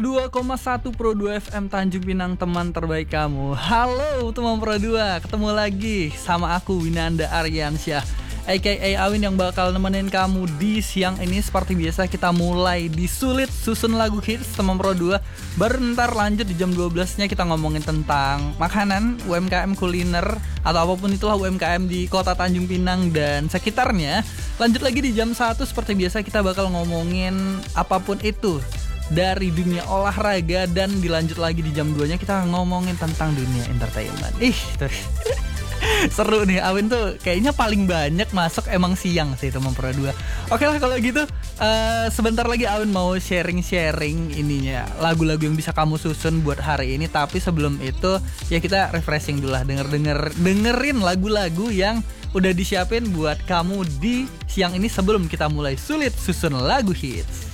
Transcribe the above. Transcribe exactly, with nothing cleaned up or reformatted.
dua koma satu Pro dua F M Tanjung Pinang, teman terbaik kamu. Halo teman Pro dua, ketemu lagi sama aku Winanda Aryansyah aka Awin yang bakal nemenin kamu di siang ini. Seperti biasa kita mulai di Sulit Susun Lagu Hits teman Pro dua. Baru ntar lanjut di jam dua belas-nya kita ngomongin tentang makanan, U M K M kuliner atau apapun itulah U M K M di kota Tanjung Pinang dan sekitarnya. Lanjut lagi di jam satu seperti biasa kita bakal ngomongin apapun itu dari dunia olahraga, dan dilanjut lagi di jam dua-nya kita ngomongin tentang dunia entertainment. Ih, tuh. Seru nih, Awin tuh kayaknya paling banyak masuk emang siang sih teman Pro dua. Oke lah kalau gitu, uh, sebentar lagi Awin mau sharing-sharing ininya lagu-lagu yang bisa kamu susun buat hari ini. Tapi sebelum itu ya kita refreshing dulu lah, denger-denger dengerin lagu-lagu yang udah disiapin buat kamu di siang ini sebelum kita mulai Sulit Susun Lagu Hits.